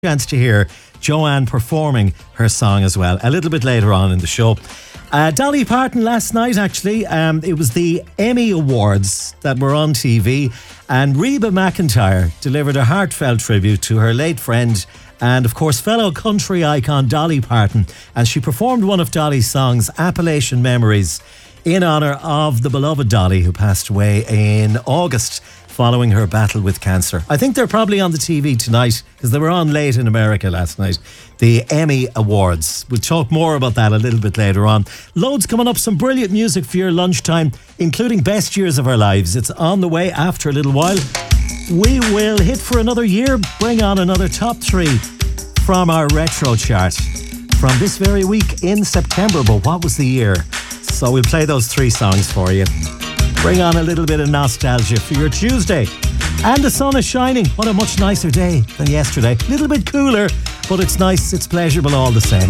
chance to hear Joanne performing her song as well a little bit later on in the show. Dolly Parton last night, actually, it was the Emmy Awards that were on TV, and Reba McEntire delivered a heartfelt tribute to her late friend and, of course, fellow country icon Dolly Parton, as she performed one of Dolly's songs, Appalachian Memories, in honour of the beloved Dolly, who passed away in August following her battle with cancer. I think they're probably on the TV tonight because they were on late in America last night. The Emmy Awards. We'll talk more about that a little bit later on. Loads coming up, some brilliant music for your lunchtime, including Best Years of Our Lives. It's on the way after a little while. We will hit for another year, bring on another top 3 from our retro chart from this very week in September. But what was the year? So we'll play those 3 songs for you. Bring on a little bit of nostalgia for your Tuesday. And the sun is shining. What a much nicer day than yesterday. A little bit cooler, but it's nice, it's pleasurable all the same.